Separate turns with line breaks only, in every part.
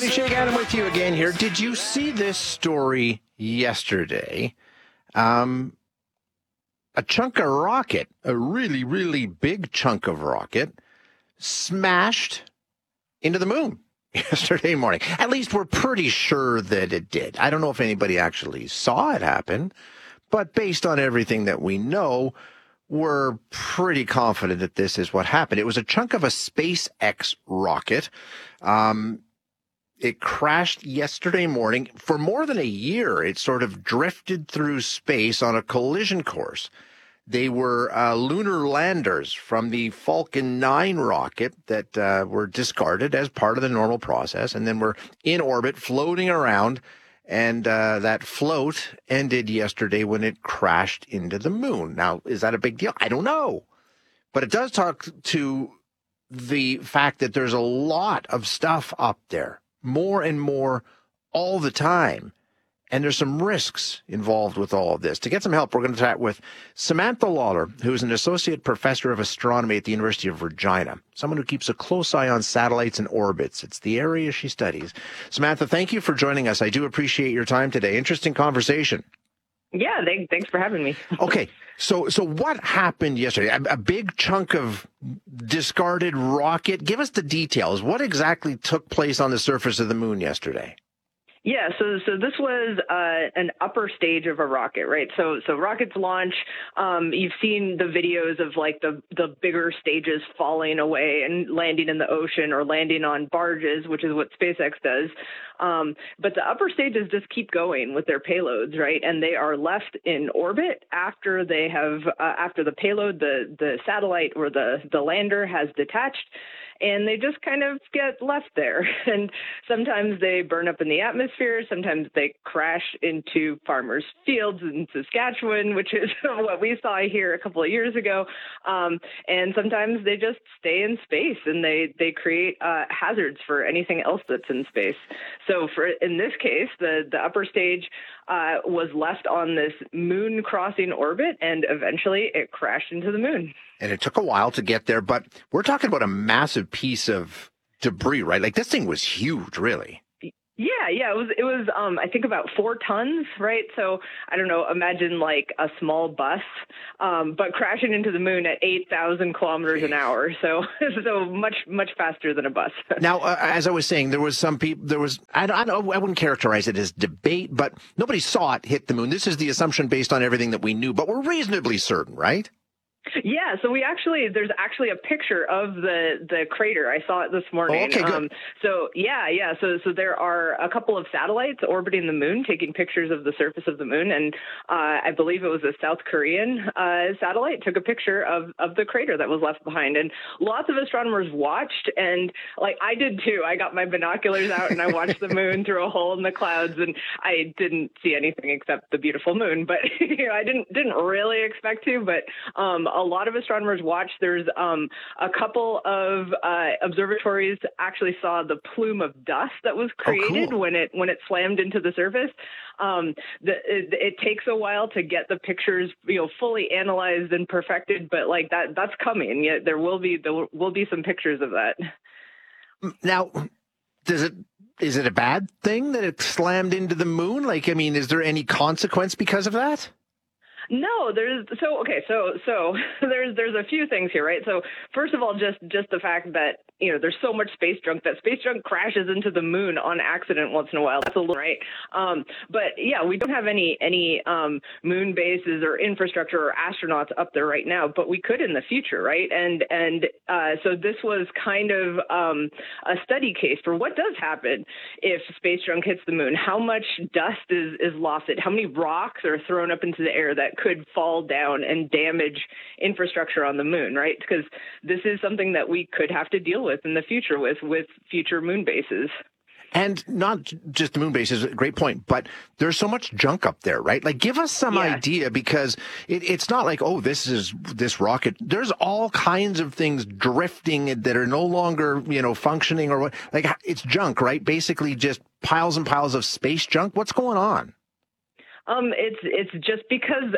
Hey, Shake Adam with you again here. Did you see this story yesterday? A chunk of rocket, a really, really big chunk of rocket, smashed into the moon yesterday morning. At least we're pretty sure that it did. I don't know if anybody actually saw it happen, but based on everything that we know, we're pretty confident that this is what happened. It was a chunk of a SpaceX rocket. It crashed yesterday morning. For more than a year, it sort of drifted through space on a collision course. They were lunar landers from the Falcon 9 rocket that were discarded as part of the normal process, and then were in orbit, floating around, and that float ended yesterday when it crashed into the moon. Now, is that a big deal? I don't know. But it does talk to the fact that there's a lot of stuff up there. More and more all the time. And there's some risks involved with all of this. To get some help, we're going to chat with Samantha Lawler, who's an associate professor of astronomy at the University of Regina, someone who keeps a close eye on satellites and orbits. It's the area she studies. Samantha, thank you for joining us. I do appreciate your time today. Interesting conversation.
Yeah, thanks for having me.
Okay, so what happened yesterday? A big chunk of discarded rocket. Give us the details. What exactly took place on the surface of the moon yesterday?
Yeah, so this was an upper stage of a rocket, right? So rockets launch. You've seen the videos of like the bigger stages falling away and landing in the ocean or landing on barges, which is what SpaceX does. But the upper stages just keep going with their payloads, right? And they are left in orbit after they have after the payload, the satellite or the lander has detached. And they just kind of get left there. And sometimes they burn up in the atmosphere. Sometimes they crash into farmers' fields in Saskatchewan, which is what we saw here a couple of years ago. And sometimes they just stay in space and they create hazards for anything else that's in space. So in this case, the upper stage was left on this moon crossing orbit, and eventually it crashed into the moon.
And it took a while to get there, but we're talking about a massive piece of debris, right? Like this thing was huge, really.
Yeah. It was I think about 4 tons, right? So I don't know, imagine like a small bus, but crashing into the moon at 8,000 kilometers an hour. So much faster than a bus.
Now, as I was saying, there was some people, I wouldn't characterize it as debate, but nobody saw it hit the moon. This is the assumption based on everything that we knew, but we're reasonably certain, right?
Yeah, so there's actually a picture of the crater. I saw it this morning.
Oh, okay, good.
So there are a couple of satellites orbiting the moon, taking pictures of the surface of the moon, and I believe it was a South Korean satellite took a picture of the crater that was left behind. And lots of astronomers watched, and like I did too. I got my binoculars out and I watched the moon through a hole in the clouds, and I didn't see anything except the beautiful moon. But I didn't really expect to, but a lot of astronomers watched. There's a couple of observatories actually saw the plume of dust that was created
cool.
when it slammed into the surface. It takes a while to get the pictures, fully analyzed and perfected, but like that's coming. Yeah, there will be some pictures of that.
Now, is it a bad thing that it slammed into the moon? Like, I mean, is there any consequence because of that?
No, there's a few things here, right? So first of all, just the fact that there's so much space junk that space junk crashes into the moon on accident once in a while. That's a little right. But yeah, we don't have any moon bases or infrastructure or astronauts up there right now, but we could in the future, right? And so this was kind of a study case for what does happen if space junk hits the moon. How much dust is lost? How many rocks are thrown up into the air that could fall down and damage infrastructure on the moon, right? Because this is something that we could have to deal with in the future with future moon bases.
And not just the moon bases, great point, but there's so much junk up there, right? Like, give us some idea, because it's not like, oh, this rocket. There's all kinds of things drifting that are no longer, functioning or what. Like, it's junk, right? Basically just piles and piles of space junk. What's going on?
It's just because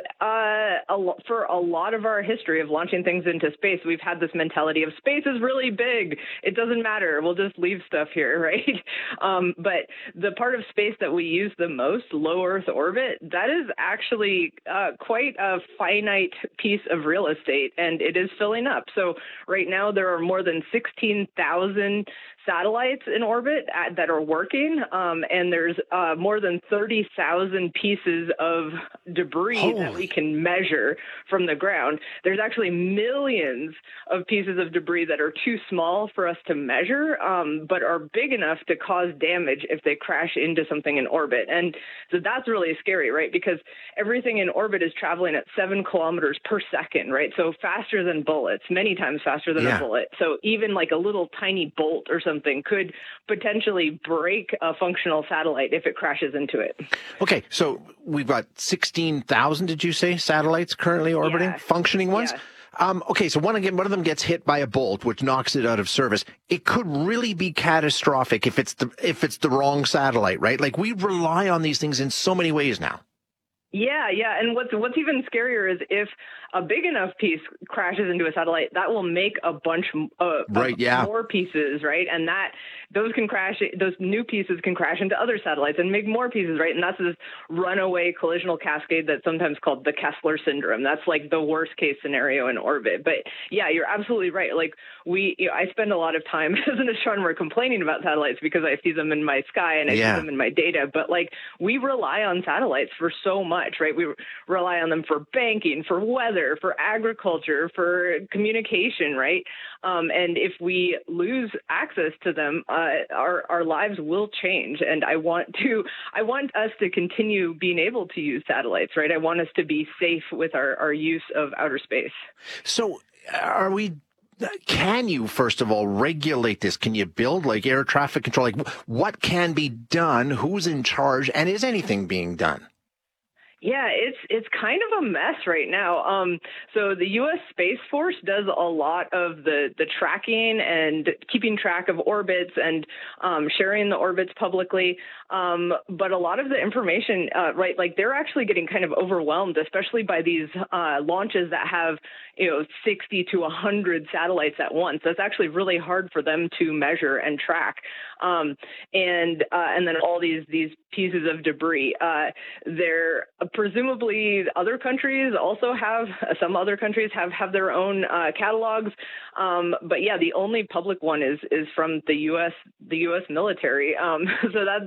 for a lot of our history of launching things into space, we've had this mentality of space is really big. It doesn't matter. We'll just leave stuff here, right? But the part of space that we use the most, low Earth orbit, that is actually quite a finite piece of real estate, and it is filling up. So right now there are more than 16,000 satellites in orbit that are working, and there's more than 30,000 pieces of debris that we can measure from the ground. There's actually millions of pieces of debris that are too small for us to measure, but are big enough to cause damage if they crash into something in orbit. And so that's really scary, right? Because everything in orbit is traveling at 7 kilometers per second, right? So faster than bullets, many times faster than a bullet. So even like a little tiny bolt or something could potentially break a functional satellite if it crashes into it.
Okay, so we've got 16,000, did you say, satellites currently orbiting, functioning ones? Yeah. Okay, so one of them gets hit by a bolt, which knocks it out of service. It could really be catastrophic if it's the wrong satellite, right? Like, we rely on these things in so many ways now.
Yeah. And what's even scarier is if a big enough piece crashes into a satellite, that will make a bunch more pieces, right? And those new pieces can crash into other satellites and make more pieces, right? And that's this runaway collisional cascade that's sometimes called the Kessler syndrome. That's like the worst case scenario in orbit. But yeah, you're absolutely right. Like I spend a lot of time as an astronomer complaining about satellites because I see them in my sky and I see them in my data. But like, we rely on satellites for so much, right? We rely on them for banking, for weather, for agriculture, for communication, right? And if we lose access to them, our lives will change. And I want us to continue being able to use satellites, right? I want us to be safe with our use of outer space.
So can you, first of all, regulate this? Can you build like air traffic control? Like, what can be done? Who's in charge? And is anything being done?
Yeah, it's kind of a mess right now. So the U.S. Space Force does a lot of the tracking and keeping track of orbits and sharing the orbits publicly. But a lot of the information, right, like they're actually getting kind of overwhelmed, especially by these launches that have 60 to 100 satellites at once. That's actually really hard for them to measure and track. And then all these pieces of debris. They're presumably other countries also have, some other countries have their own catalogs. But yeah, the only public one is from the U.S. military. So